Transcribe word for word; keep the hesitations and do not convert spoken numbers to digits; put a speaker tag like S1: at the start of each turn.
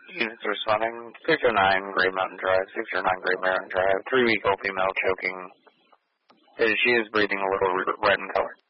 S1: Units responding. six oh nine Gray Mountain Drive, six oh nine Gray Mountain Drive. Three-week-old female choking. She is breathing a little red in color.